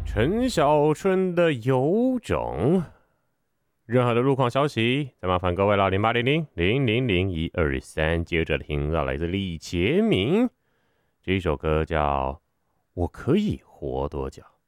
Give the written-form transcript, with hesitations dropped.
陈小春的有种。任何的路况消息，再麻烦各位了0800-000-123。接着听到来自李杰明，这一首歌叫《我可以活多久》。